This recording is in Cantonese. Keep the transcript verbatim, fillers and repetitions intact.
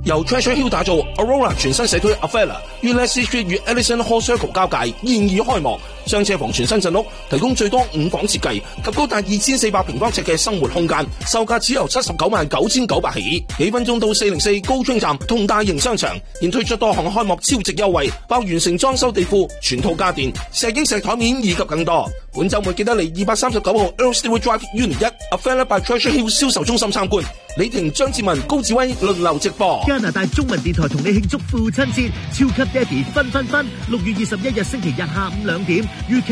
由 Treasure Hill 打造 Aurora 全新社區 Avella 於 Leslie Street 與 Ellison Hall Circle 交界現已開幕，雙車房全新鎮屋，提供最多五房設計及高達二千四百平方尺嘅生活空間，售價只由七十九萬九千九百起，幾分鐘到四零四高中站同大型商場，現推出多項開幕超值優惠，包完成裝修地庫、全套家電、石英石台面以及更多。本週末記得嚟二百三十九號 Earl Stewart Drive Unit 一 Avella by Treasure Hill 銷售中心參觀。李婷、張志文、高志威輪流直播。 加拿大中文電台同你慶祝父親節，超級爹哋分分分！六月二十一日星期日下午兩點。